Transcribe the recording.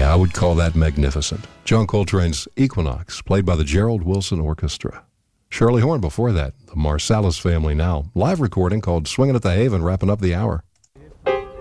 Yeah, I would call that magnificent. John Coltrane's Equinox, played by the Gerald Wilson Orchestra. Shirley Horn before that, the Marsalis Family Now. Live recording called Swingin' at the Haven, wrapping up the hour.